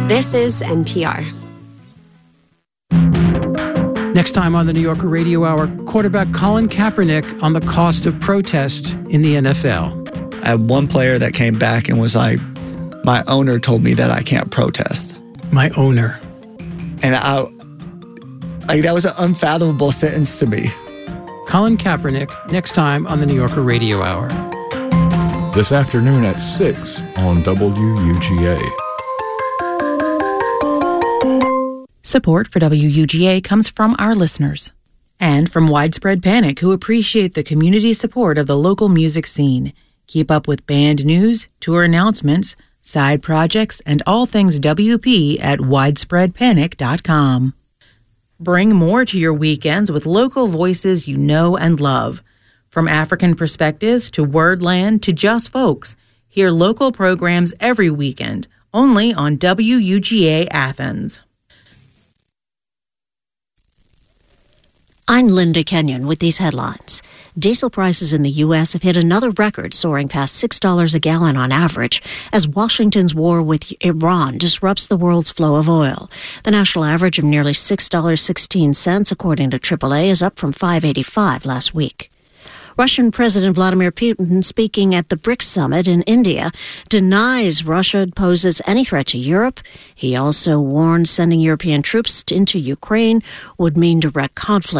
This is NPR. Next time on the New Yorker Radio Hour, quarterback Colin Kaepernick on the cost of protest in the NFL. I had one player that came back and was like, my owner told me that I can't protest. My owner. And that was an unfathomable sentence to me. Colin Kaepernick, next time on the New Yorker Radio Hour. This afternoon at 6 on WUGA. Support for WUGA comes from our listeners and from Widespread Panic, who appreciate the community support of the local music scene. Keep up with band news, tour announcements, side projects, and all things WP at widespreadpanic.com. Bring more to your weekends with local voices you know and love. From African perspectives to Wordland to Just Folks, hear local programs every weekend, only on WUGA Athens. I'm Linda Kenyon with these headlines. Diesel prices in the U.S. have hit another record, soaring past $6 a gallon on average, as Washington's war with Iran disrupts the world's flow of oil. The national average of nearly $6.16, according to AAA, is up from $5.85 last week. Russian President Vladimir Putin, speaking at the BRICS summit in India, denies Russia poses any threat to Europe. He also warned sending European troops into Ukraine would mean direct conflict.